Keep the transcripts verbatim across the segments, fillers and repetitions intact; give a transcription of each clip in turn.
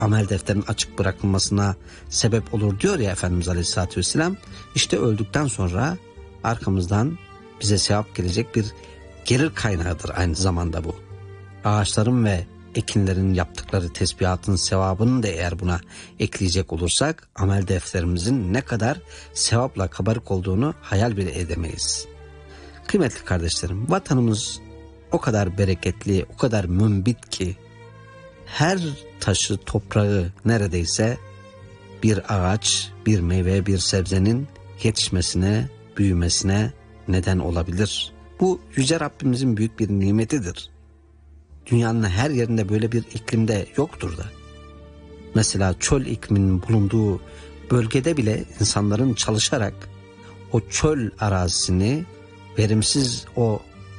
amel defterinin açık bırakılmasına sebep olur diyor ya Efendimiz Aleyhisselatü Vesselam. İşte öldükten sonra arkamızdan bize sevap gelecek bir gelir kaynağıdır aynı zamanda bu. Ağaçların ve ekinlerin yaptıkları tesbihatın sevabını da eğer buna ekleyecek olursak amel defterimizin ne kadar sevapla kabarık olduğunu hayal bile edemeyiz. Kıymetli kardeşlerim, vatanımız o kadar bereketli, o kadar mümbit ki her taşı, toprağı neredeyse bir ağaç, bir meyve, bir sebzenin yetişmesine, büyümesine neden olabilir. Bu Yüce Rabbimizin büyük bir nimetidir. Dünyanın her yerinde böyle bir iklimde yoktur da. Mesela çöl ikliminin bulunduğu bölgede bile insanların çalışarak o çöl arazisini, verimsiz o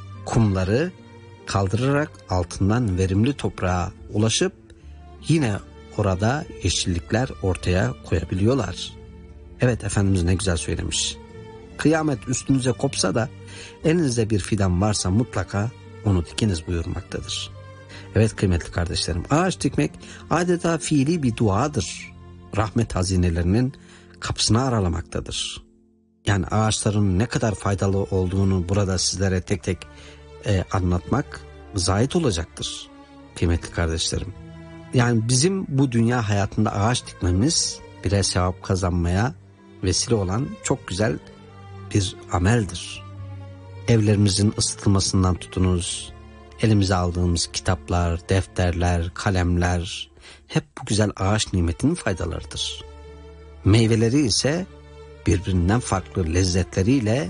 kumları kaldırarak altından verimli toprağa ulaşıp yine orada yeşillikler ortaya koyabiliyorlar. Evet, Efendimiz ne güzel söylemiş. Kıyamet üstünüze kopsa da elinizde bir fidan varsa mutlaka onu dikiniz buyurmaktadır. Evet kıymetli kardeşlerim, ağaç dikmek adeta fiili bir duadır. Rahmet hazinelerinin kapısını aralamaktadır. Yani ağaçların ne kadar faydalı olduğunu burada sizlere tek tek e, anlatmak zahit olacaktır kıymetli kardeşlerim. Yani bizim bu dünya hayatında ağaç dikmemiz birer sevap kazanmaya vesile olan çok güzel bir ameldir. Evlerimizin ısıtılmasından tutunuz, elimize aldığımız kitaplar, defterler, kalemler hep bu güzel ağaç nimetinin faydalarıdır. Meyveleri ise birbirinden farklı lezzetleriyle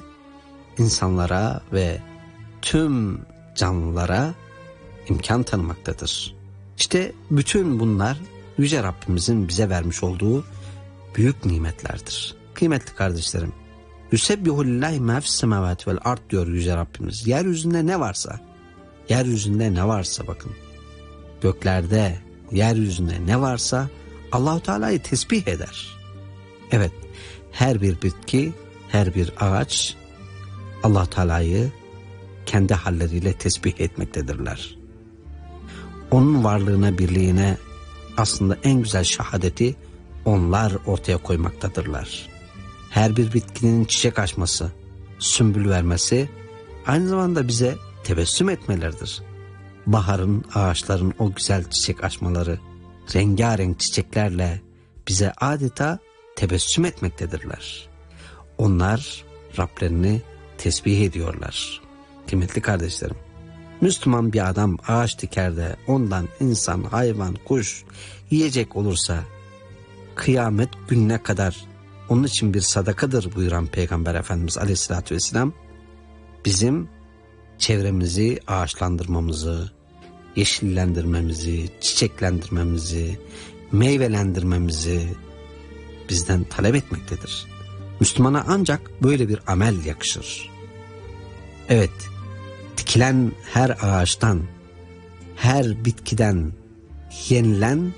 insanlara ve tüm canlılara imkan tanımaktadır. İşte bütün bunlar Yüce Rabbimizin bize vermiş olduğu büyük nimetlerdir. Kıymetli kardeşlerim, Yusebbihu lillahi ma fis semavati vel ard diyor Yüce Rabbimiz. Yeryüzünde ne varsa, yeryüzünde ne varsa bakın, göklerde, yeryüzünde ne varsa Allah-u Teala'yı tesbih eder. Evet, her bir bitki, her bir ağaç Allah-u Teala'yı kendi halleriyle tesbih etmektedirler. Onun varlığına, birliğine aslında en güzel şahadeti onlar ortaya koymaktadırlar. Her bir bitkinin çiçek açması, sümbül vermesi aynı zamanda bize tebessüm etmeleridir. Baharın, ağaçların o güzel çiçek açmaları, rengarenk çiçeklerle bize adeta tebessüm etmektedirler. Onlar Rablerini tesbih ediyorlar. Kıymetli kardeşlerim, Müslüman bir adam ağaç diker de ondan insan, hayvan, kuş yiyecek olursa kıyamet gününe kadar onun için bir sadakadır buyuran Peygamber Efendimiz Aleyhisselatü Vesselam bizim çevremizi ağaçlandırmamızı, yeşillendirmemizi, çiçeklendirmemizi, meyvelendirmemizi bizden talep etmektedir. Müslümana ancak böyle bir amel yakışır. Evet, dikilen her ağaçtan, her bitkiden yenilen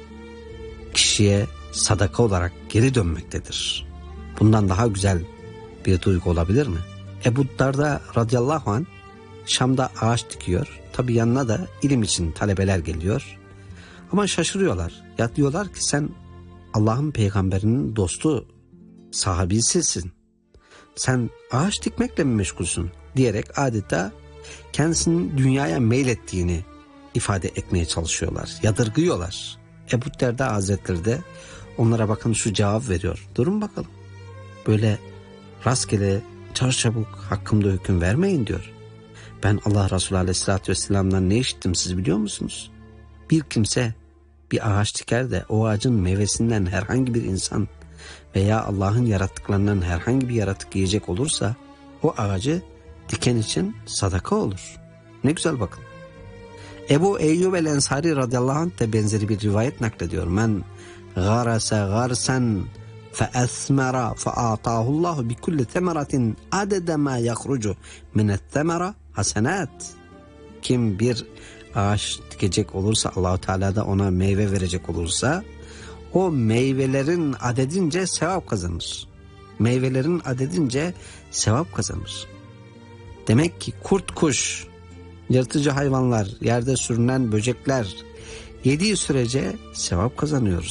kişiye sadaka olarak geri dönmektedir. Bundan daha güzel bir duygu olabilir mi? Ebu Darda radıyallahu anh Şam'da ağaç dikiyor. Tabi yanına da ilim için talebeler geliyor. Ama şaşırıyorlar. Ya diyorlar ki sen Allah'ın peygamberinin dostu, sahabisisin. Sen ağaç dikmekle mi meşgulsün? Diyerek adeta kendisinin dünyaya meylettiğini ifade etmeye çalışıyorlar. Yadırgıyorlar. Ebu Derda Hazretleri de onlara bakın şu cevap veriyor. Durun bakalım. Böyle rastgele çarçabuk hakkımda hüküm vermeyin diyor. Ben Allah Resulü Aleyhisselatü Vesselam'dan ne işittim siz biliyor musunuz? Bir kimse bir ağaç diker de o ağacın meyvesinden herhangi bir insan veya Allah'ın yarattıklarından herhangi bir yaratık yiyecek olursa o ağacı diken için sadaka olur. Ne güzel bakın. Ebu Eyyub el-Ensari radıyallahu anh de benzeri bir rivayet naklediyor. Men gârese gârsen feesmera feâtâhullâhu bi kulli temeratin adede mâ yakrucu minet temera hasenat. Kim bir ağaç dikecek olursa, Allah-u Teala da ona meyve verecek olursa o meyvelerin adedince sevap kazanır. Meyvelerin adedince sevap kazanır. Demek ki kurt, kuş, yırtıcı hayvanlar, yerde sürünen böcekler yediği sürece sevap kazanıyoruz.